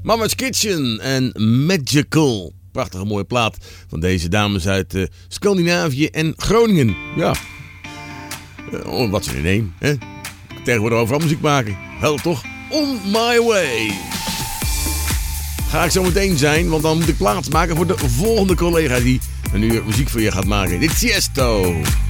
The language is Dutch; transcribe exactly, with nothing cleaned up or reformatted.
Mama's Kitchen en Magical. Prachtige mooie plaat van deze dames uit uh, Scandinavië en Groningen. Ja, uh, wat ze nemen, hè? Tegenwoordig overal muziek maken. Wel toch? On my way. Ga ik zo meteen zijn, want dan moet ik plaats maken voor de volgende collega die een uur muziek voor je gaat maken. Dit is Tiesto.